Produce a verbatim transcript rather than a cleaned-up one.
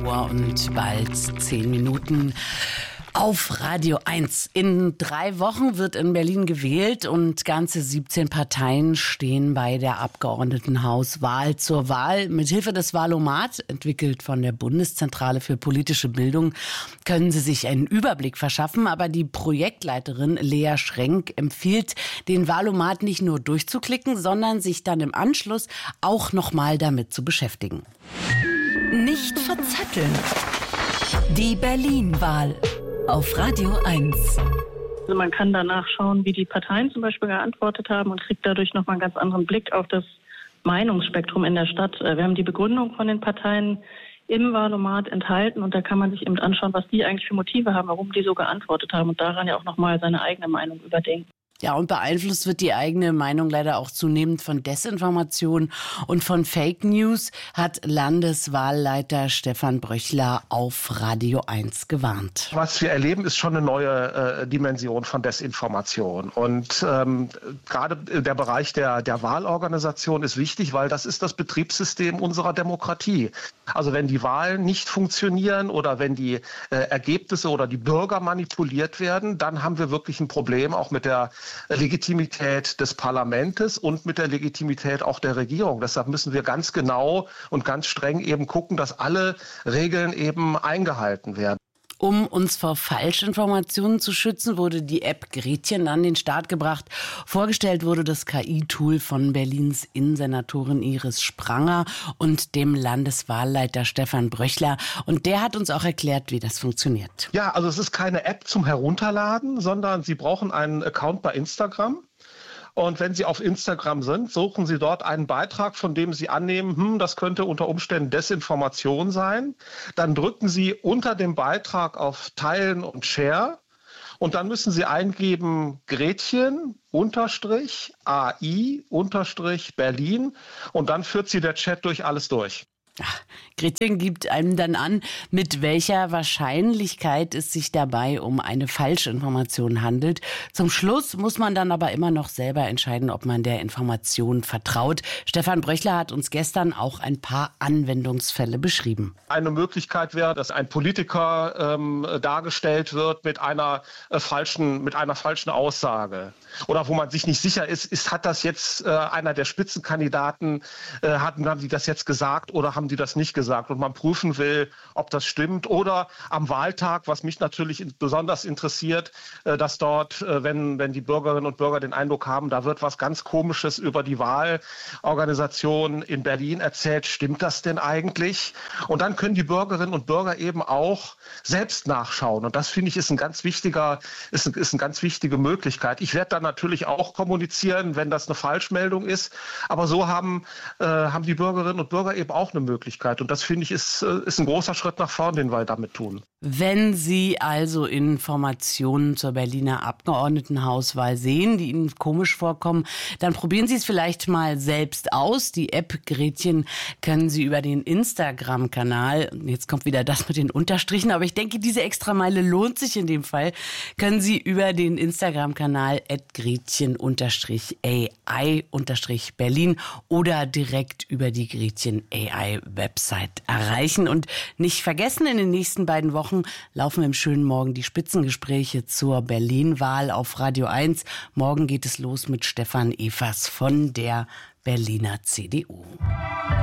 Uhr und bald zehn Minuten auf Radio eins. In drei Wochen wird in Berlin gewählt und ganze siebzehn Parteien stehen bei der Abgeordnetenhauswahl zur Wahl. Mithilfe des Wahlomat, entwickelt von der Bundeszentrale für politische Bildung, können Sie sich einen Überblick verschaffen. Aber die Projektleiterin Lea Schrenk empfiehlt, den Wahlomat nicht nur durchzuklicken, sondern sich dann im Anschluss auch nochmal damit zu beschäftigen. Nicht verzetteln. Die Berlin-Wahl auf Radio eins. Also man kann danach schauen, wie die Parteien zum Beispiel geantwortet haben und kriegt dadurch nochmal einen ganz anderen Blick auf das Meinungsspektrum in der Stadt. Wir haben die Begründung von den Parteien im Wahlomat enthalten und da kann man sich eben anschauen, was die eigentlich für Motive haben, warum die so geantwortet haben und daran ja auch nochmal seine eigene Meinung überdenken. Ja, und beeinflusst wird die eigene Meinung leider auch zunehmend von Desinformation und von Fake News, hat Landeswahlleiter Stefan Bröchler auf Radio eins gewarnt. Was wir erleben, ist schon eine neue äh, Dimension von Desinformation. Und ähm, gerade der Bereich der, der Wahlorganisation ist wichtig, weil das ist das Betriebssystem unserer Demokratie. Also wenn die Wahlen nicht funktionieren oder wenn die äh, Ergebnisse oder die Bürger manipuliert werden, dann haben wir wirklich ein Problem auch mit der Legitimität des Parlaments und mit der Legitimität auch der Regierung. Deshalb müssen wir ganz genau und ganz streng eben gucken, dass alle Regeln eben eingehalten werden. Um uns vor Falschinformationen zu schützen, wurde die App Gretchen an den Start gebracht. Vorgestellt wurde das K I-Tool von Berlins Innensenatorin Iris Spranger und dem Landeswahlleiter Stefan Bröchler. Und der hat uns auch erklärt, wie das funktioniert. Ja, also es ist keine App zum Herunterladen, sondern Sie brauchen einen Account bei Instagram. Und wenn Sie auf Instagram sind, suchen Sie dort einen Beitrag, von dem Sie annehmen, hm, das könnte unter Umständen Desinformation sein. Dann drücken Sie unter dem Beitrag auf Teilen und Share. Und dann müssen Sie eingeben Gretchen unterstrich A I unterstrich Berlin. Und dann führt Sie der Chat durch alles durch. Ach, Gretchen gibt einem dann an, mit welcher Wahrscheinlichkeit es sich dabei um eine Falschinformation handelt. Zum Schluss muss man dann aber immer noch selber entscheiden, ob man der Information vertraut. Stefan Bröchler hat uns gestern auch ein paar Anwendungsfälle beschrieben. Eine Möglichkeit wäre, dass ein Politiker ähm, dargestellt wird mit einer äh, falschen, mit einer falschen Aussage. Oder wo man sich nicht sicher ist, ist hat das jetzt äh, einer der Spitzenkandidaten, äh, hatten, haben die das jetzt gesagt oder haben die das nicht gesagt? Und man prüfen will, ob das stimmt. Oder am Wahltag, was mich natürlich besonders interessiert, äh, dass dort, äh, wenn, wenn die Bürgerinnen und Bürger den Eindruck haben, da wird was ganz Komisches über die Wahlorganisation in Berlin erzählt, stimmt das denn eigentlich? Und dann können die Bürgerinnen und Bürger eben auch selbst nachschauen. Und das, finde ich, ist ein ganz wichtiger, ist, ein, ist eine ganz wichtige Möglichkeit. Ich werde dann natürlich auch kommunizieren, wenn das eine Falschmeldung ist. Aber so haben, äh, haben die Bürgerinnen und Bürger eben auch eine Möglichkeit. Und das, finde ich, ist, äh, ist ein großer Schritt nach vorn, den wir damit tun. Wenn Sie also Informationen zur Berliner Abgeordnetenhauswahl sehen, die Ihnen komisch vorkommen, dann probieren Sie es vielleicht mal selbst aus. Die App Gretchen können Sie über den Instagram-Kanal, jetzt kommt wieder das mit den Unterstrichen, aber ich denke, diese Extrameile lohnt sich in dem Fall, können Sie über den Instagram-Kanal at Gretchen A I Berlin oder direkt über die Gretchen A I-Website erreichen. Und nicht vergessen, in den nächsten beiden Wochen laufen im schönen Morgen die Spitzengespräche zur Berlin-Wahl auf Radio eins. Morgen geht es los mit Stefan Evers von der Berliner C D U.